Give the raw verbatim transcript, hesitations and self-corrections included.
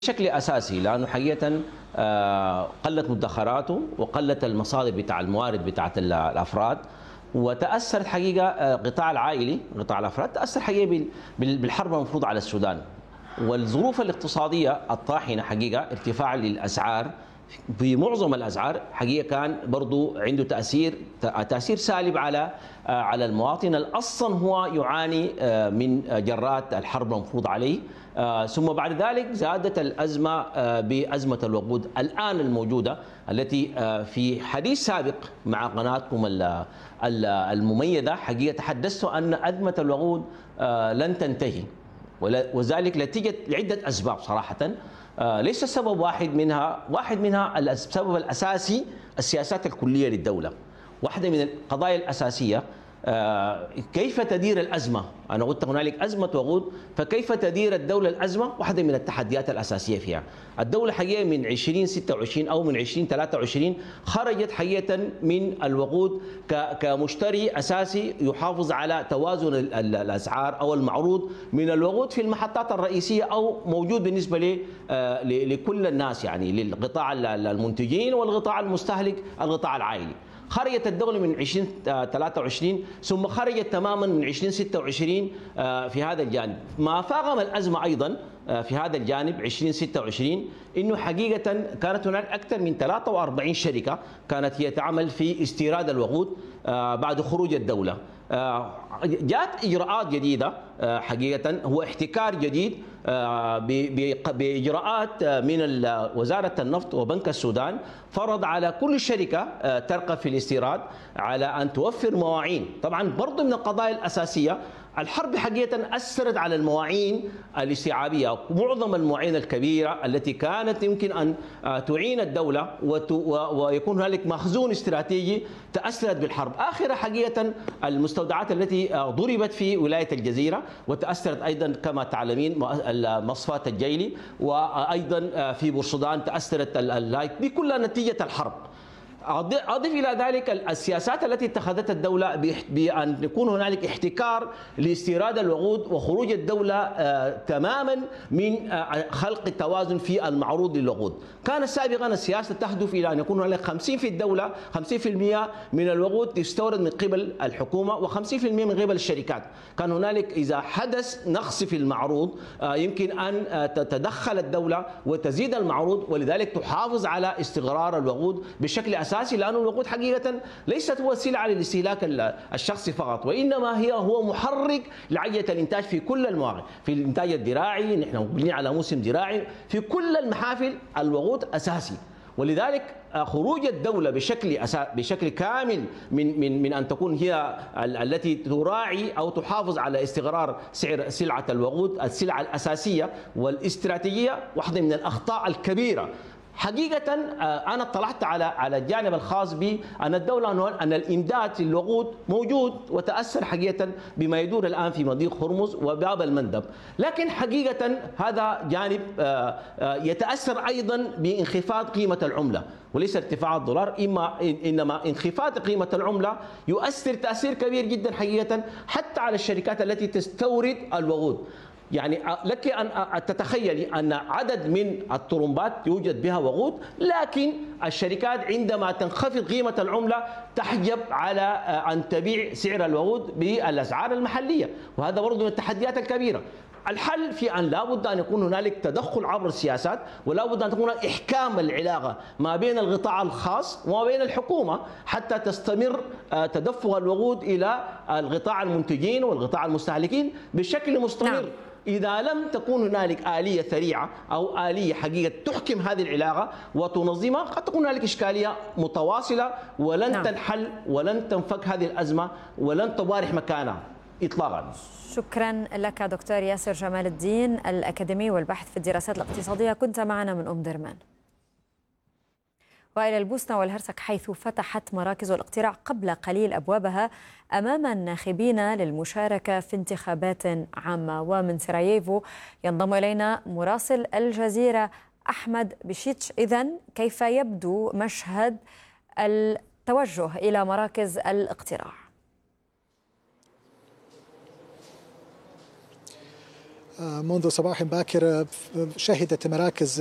بشكل اساسي، لانه حقيقه آه، قلت مدخراته وقلت المصادر بتاع الموارد بتاعت ال- الافراد، وتاثرت حقيقه آه، القطاع العائلي، قطاع الافراد تاثر حقيقه بال- بال- بالحرب المفروض على السودان، والظروف الاقتصاديه الطاحنه حقيقه ارتفاع للاسعار في معظم الاسعار حقيقه كان برضو عنده تاثير تاثير سالب على على المواطن اللي اصلا هو يعاني من جرات الحرب المفروض عليه. ثم بعد ذلك زادت الازمه بازمه الوقود الان الموجوده، التي في حديث سابق مع قناتكم المميزه حقيقه تحدثت ان ازمه الوقود لن تنتهي، وذلك نتيجه لعده اسباب صراحه. آه ليس سبب واحد منها، واحد منها السبب الاساسي السياسات الكليه للدوله. واحده من القضايا الاساسيه آه كيف تدير الازمه. انا قلت هنالك ازمه وقود، فكيف تدير الدوله الازمه؟ واحده من التحديات الاساسيه فيها. الدوله حقيقه من ألفين وستة وعشرين او من ألفين وثلاثة وعشرين خرجت حقيقه من الوقود كمشتري اساسي يحافظ على توازن الاسعار او المعروض من الوقود في المحطات الرئيسيه، او موجود بالنسبه لكل الناس، يعني للقطاع المنتجين والقطاع المستهلك القطاع العائلي. خرجت الدولة من ألفين وثلاثة وعشرين ثم خرجت تماما من ألفين وستة وعشرين في هذا الجانب. ما فاقم الأزمة أيضا في هذا الجانب ألفين وستة وعشرين انه حقيقه كانت هناك اكثر من ثلاثة وأربعين شركه كانت هي تعمل في استيراد الوقود بعد خروج الدوله. جاءت اجراءات جديده حقيقه، هو احتكار جديد باجراءات من وزاره النفط وبنك السودان، فرض على كل شركه ترغب في الاستيراد على ان توفر مواعين. طبعا برضه من القضايا الاساسيه الحرب حقيقة أثرت على المواعين الاستيعابية، معظم المواعين الكبيرة التي كانت يمكن أن تعين الدولة ويكون هنالك مخزون استراتيجي تأثرت بالحرب. آخر حقيقة المستودعات التي ضربت في ولاية الجزيرة، وتأثرت أيضا كما تعلمين مصفاة الجيلي، وأيضا في بورسودان تأثرت بكل نتيجة الحرب. أضف إلى ذلك السياسات التي اتخذتها الدولة بأن يكون هنالك احتكار لاستيراد الوقود وخروج الدولة تماما من خلق التوازن في المعروض للوقود. كان سابقا السياسة تهدف إلى أن يكون هنالك خمسين في الدولة خمسين بالمئة من الوقود تستورد من قبل الحكومة وخمسين بالمئة من قبل الشركات. كان هنالك إذا حدث نقص في المعروض يمكن أن تتدخل الدولة وتزيد المعروض، ولذلك تحافظ على استقرار الوقود بشكل أساسي، لأن الوقود حقيقة ليست هو سلعة للاستهلاك الشخصي فقط، وإنما هي هو محرك لعجلة الإنتاج في كل المواقع، في الإنتاج الزراعي، نحن مقبلين على موسم زراعي، في كل المحافل الوقود أساسي. ولذلك خروج الدولة بشكل بشكل كامل من من من أن تكون هي التي تراعي أو تحافظ على استقرار سعر سلعة الوقود، السلعة الأساسية والاستراتيجية، واحدة من الأخطاء الكبيرة. حقيقة أنا اطلعت على على الجانب الخاص بأن الدولة أن الإمداد في الوقود موجود وتأثر حقيقة بما يدور الآن في مضيق هرمز وباب المندب، لكن حقيقة هذا جانب يتأثر أيضا بانخفاض قيمة العملة وليس ارتفاع الدولار، إما إنما انخفاض قيمة العملة يؤثر تأثير كبير جدا حقيقة حتى على الشركات التي تستورد الوقود. يعني لك أن تتخيلي أن عدد من الطرمبات يوجد بها وقود، لكن الشركات عندما تنخفض قيمة العملة تحجب على أن تبيع سعر الوقود بالأسعار المحلية، وهذا برضو من التحديات الكبيرة. الحل في أن لا بد أن يكون هنالك تدخل عبر السياسات، ولا بد أن تكون إحكام العلاقة ما بين القطاع الخاص وما بين الحكومة حتى تستمر تدفق الوقود إلى القطاع المنتجين والقطاع المستهلكين بشكل مستمر. نعم. إذا لم تكون هنالك آلية سريعة أو آلية حقيقة تحكم هذه العلاقة وتنظمها، قد تكون هنالك إشكالية متواصلة ولن نعم. تنحل ولن تنفك هذه الأزمة ولن تبارح مكانها إطلاقا. شكرا لك دكتور ياسر جمال الدين، الأكاديمي والباحث في الدراسات الاقتصادية، كنت معنا من أم درمان. وإلى البوسنة والهرسك، حيث فتحت مراكز الاقتراع قبل قليل أبوابها أمام الناخبين للمشاركة في انتخابات عامة. ومن سراييفو ينضم إلينا مراسل الجزيرة أحمد بشيتش. إذن كيف يبدو مشهد التوجه إلى مراكز الاقتراع؟ منذ صباح باكر شهدت مراكز